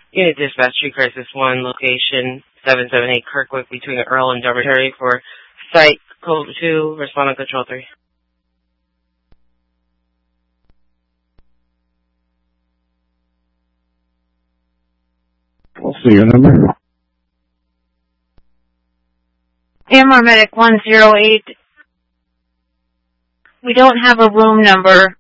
Unit Dispatch, Street Crisis 1, location 778 Kirkwood between Earl and Dormitory for Site Code 2, respond on Control 3. I'll see your number. AMR Medic 108. We don't have a room number.